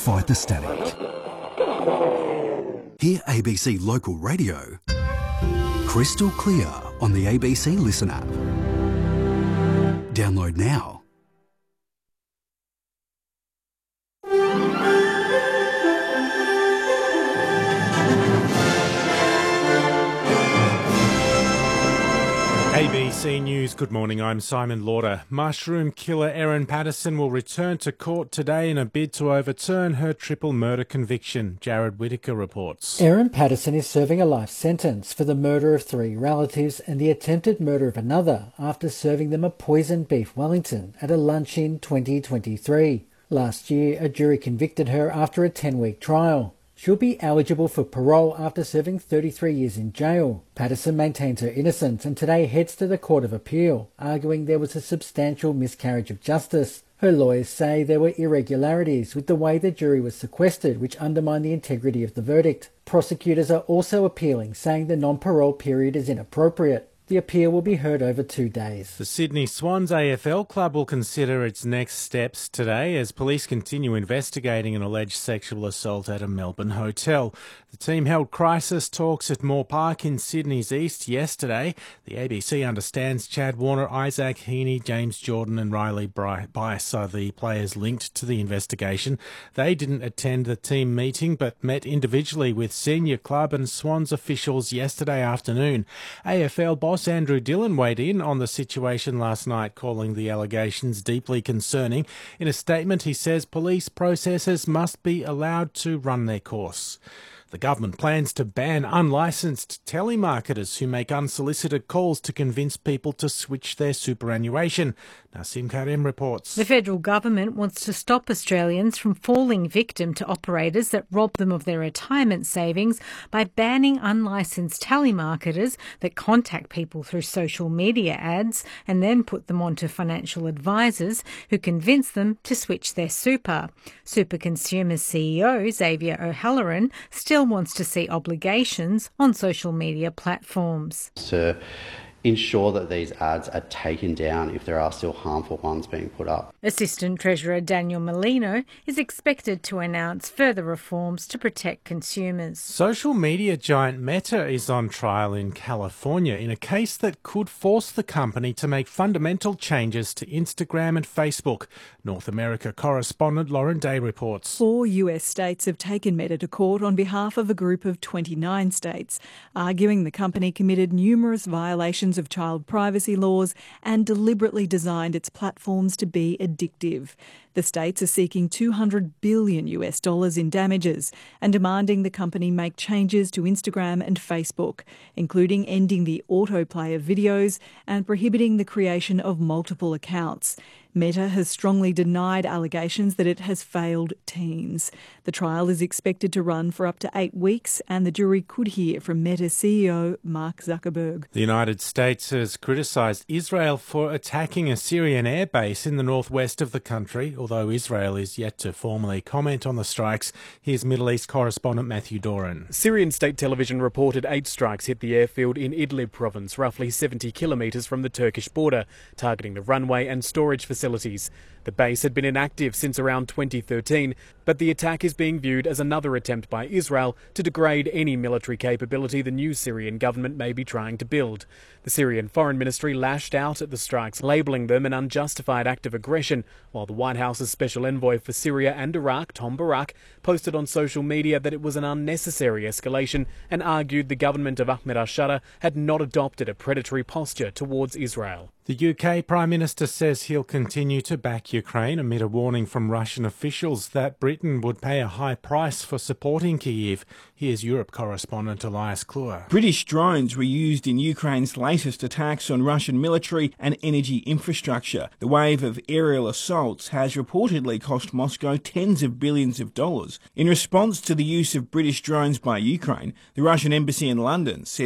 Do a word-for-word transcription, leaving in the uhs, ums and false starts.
Fight the static. Hear A B C Local Radio crystal clear on the A B C Listen app. Download now. A B C News, good morning, I'm Simon Lauder. Mushroom killer Erin Patterson will return to court today in a bid to overturn her triple murder conviction. Jared Whittaker reports. Erin Patterson is serving a life sentence for the murder of three relatives and the attempted murder of another after serving them a poisoned beef Wellington at a lunch in twenty twenty-three. Last year, a jury convicted her after a ten-week trial. She'll be eligible for parole after serving thirty-three years in jail. Patterson maintains her innocence and today heads to the Court of Appeal, arguing there was a substantial miscarriage of justice. Her lawyers say there were irregularities with the way the jury was sequestered, which undermined the integrity of the verdict. Prosecutors are also appealing, saying the non-parole period is inappropriate. The appeal will be heard over two days. The Sydney Swans A F L club will consider its next steps today as police continue investigating an alleged sexual assault at a Melbourne hotel. The team held crisis talks at Moore Park in Sydney's east yesterday. The A B C understands Chad Warner, Isaac Heaney, James Jordan and Riley Bice are the players linked to the investigation. They didn't attend the team meeting but met individually with senior club and Swans officials yesterday afternoon. A F L boss Andrew Dillon weighed in on the situation last night, calling the allegations deeply concerning. In a statement, he says police processes must be allowed to run their course. The government plans to ban unlicensed telemarketers who make unsolicited calls to convince people to switch their superannuation. Nasim Karim reports. The federal government wants to stop Australians from falling victim to operators that rob them of their retirement savings by banning unlicensed telemarketers that contact people through social media ads and then put them onto financial advisors who convince them to switch their super. Super Consumers C E O Xavier O'Halloran still wants to see obligations on social media platforms. To ensure that these ads are taken down if there are still harmful ones being put up. Assistant Treasurer Daniel Molino is expected to announce further reforms to protect consumers. Social media giant Meta is on trial in California in a case that could force the company to make fundamental changes to Instagram and Facebook. North America correspondent Lauren Day reports. Four U S states have taken Meta to court on behalf of a group of twenty-nine states, arguing the company committed numerous violations of child privacy laws and deliberately designed its platforms to be addictive. The states are seeking two hundred billion U S dollars in damages and demanding the company make changes to Instagram and Facebook, including ending the autoplay of videos and prohibiting the creation of multiple accounts. Meta has strongly denied allegations that it has failed teens. The trial is expected to run for up to eight weeks and the jury could hear from Meta C E O Mark Zuckerberg. The United States has criticised Israel for attacking a Syrian airbase in the northwest of the country, although Israel is yet to formally comment on the strikes. Here's Middle East correspondent Matthew Doran. Syrian state television reported eight strikes hit the airfield in Idlib province, roughly seventy kilometres from the Turkish border, targeting the runway and storage facilities. The base had been inactive since around twenty thirteen, but the attack is being viewed as another attempt by Israel to degrade any military capability the new Syrian government may be trying to build. The Syrian Foreign Ministry lashed out at the strikes, labelling them an unjustified act of aggression, while the White House's special envoy for Syria and Iraq, Tom Barak, posted on social media that it was an unnecessary escalation and argued the government of Ahmed al-Shara had not adopted a predatory posture towards Israel. The U K Prime Minister says he'll continue to back Ukraine amid a warning from Russian officials that Britain would pay a high price for supporting Kyiv. Here's Europe correspondent Elias Kluwer. British drones were used in Ukraine's latest attacks on Russian military and energy infrastructure. The wave of aerial assaults has reportedly cost Moscow tens of billions of dollars. In response to the use of British drones by Ukraine, the Russian embassy in London said